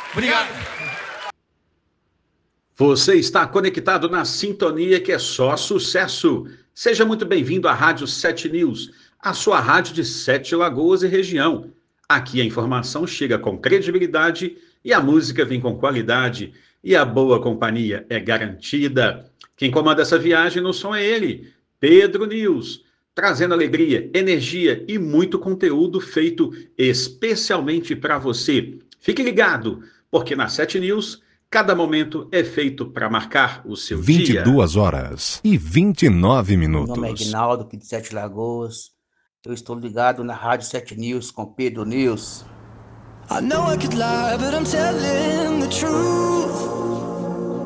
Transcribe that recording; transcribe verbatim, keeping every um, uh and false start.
Obrigado. Você está conectado na sintonia que é só sucesso. Seja muito bem-vindo à Rádio sete News, a sua rádio de Sete Lagoas e região. Aqui a informação chega com credibilidade e a música vem com qualidade e a boa companhia é garantida. Quem comanda essa viagem no som é ele, Pedro News, trazendo alegria, energia e muito conteúdo feito especialmente para você. Fique ligado, porque na sete News cada momento é feito para marcar o seu vinte e dia. duas horas e vinte e nove Meu minutos. nome é Aguinaldo, aqui de Sete Lagoas. Eu estou ligado na Rádio sete News com Pedro News. I know I could lie, but I'm telling the truth.